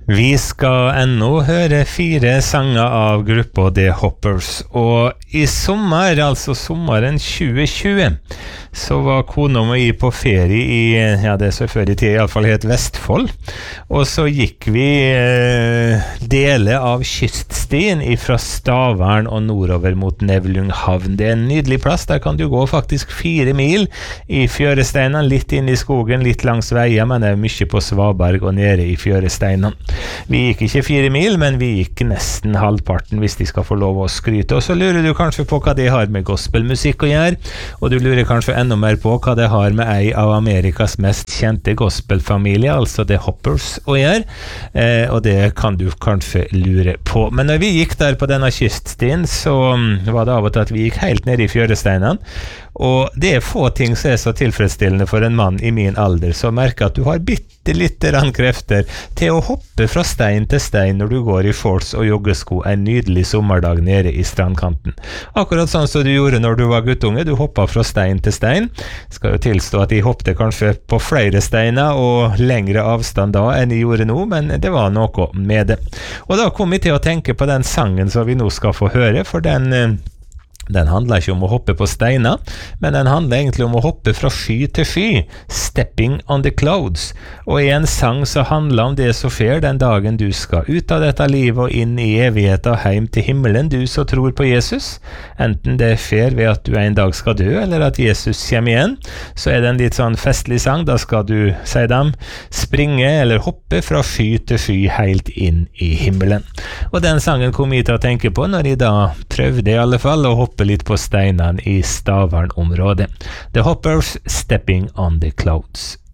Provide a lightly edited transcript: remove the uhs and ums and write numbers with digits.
Vi skal ennå høre 4 sanger av gruppa The Hoppers, og i sommer, altså sommeren 2020, så var kona mi på ferie i, ja det så før i tid i alle fall het Vestfold, og så gikk vi deler av kyststien fra Stavern og nordover mot Nevlunghavn. Det en nydelig plass, der kan du gå faktisk 4 mil i fjøresteinene, litt inn i skogen, litt langs veier, men det mye på Svaberg og nede i fjøresteinene. Vi gikk ikke 4 mil, men vi gikk nesten halvparten hvis de skal få lov å skryte. Og så lurer du kanskje på hva det har med gospelmusikk å gjøre, og du lurer kanskje enda mer på hva det har med ei av Amerikas mest kjente gospelfamilie, altså The Hoppers, å gjøre. Og det kan du kanskje lure på. Men når vi gikk der på denne kyststien, så var det av og til at vi gikk helt ned i fjøresteinene, og det få ting som så tilfredsstillende for en mann i min alder, så merker at du har bitte litt krefter til å hoppe fra stein til stein når du går i shorts og joggesko en nydelig sommerdag nede i strandkanten. Akkurat sånn som du gjorde når du var guttunge, du hoppet fra stein til stein. Skal jo tilstå at jeg hoppte kanskje på flere steiner og lengre avstand da enn jeg gjorde nå, men det var noe med det. Og da kom jeg til å tenke på den sangen som vi nå skal få høre, for den handler ikke om å hoppe på steiner, men den handler egentlig om å hoppe fra sky til sky, stepping on the clouds. Og i en sang så handler om det som skjer den dagen du skal ut av dette livet og inn i evigheten og hjem til himmelen, du som tror på Jesus. Enten det skjer ved at du en dag skal dø, eller at Jesus kommer igjen, så det en litt sånn festlig sang. Da skal du, sier dem, springe eller hoppe fra sky til sky helt inn i himmelen. Og den sangen kom jeg til å tenke på når jeg da prøvde i alle fall å hoppe litt på steinene i Stavern-området. The Hoppers, Stepping on the Clouds.